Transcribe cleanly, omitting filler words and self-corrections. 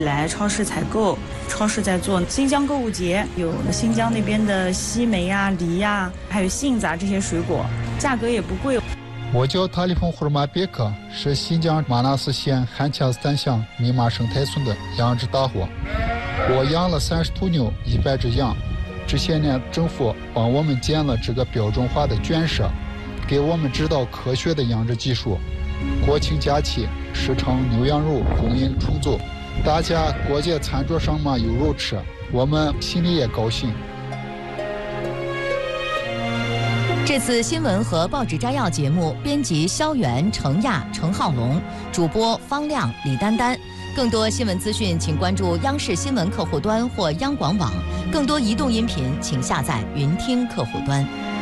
来超市采购，超市在做新疆购物节，有新疆那边的西梅啊、梨啊，还有杏子啊这些水果，价格也不贵。 我叫塔里峰胡尔马别克，是新疆玛纳斯县罕恰斯丹乡密码生态村的养殖大户。我养了30头牛，100只羊。这些年政府帮我们建了这个标准化的圈舍，给我们指导科学的养殖技术。国庆假期时称牛羊肉供应充足，大家过节餐桌上嘛有肉吃，我们心里也高兴。 这次新闻和报纸摘要节目，编辑肖元、程亚、程浩龙，主播方亮、李丹丹。更多新闻资讯，请关注央视新闻客户端或央广网。更多移动音频，请下载云听客户端。